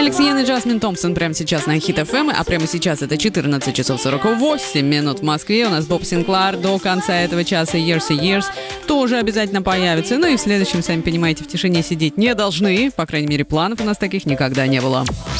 Алекс Йен и Джасмин Томпсон прямо сейчас на Хит ФМ, а прямо сейчас это 14 часов 48 минут в Москве. У нас Боб Синклар до конца этого часа Years and Years тоже обязательно появится. Ну и в следующем, сами понимаете, в тишине сидеть не должны. По крайней мере, планов у нас таких никогда не было.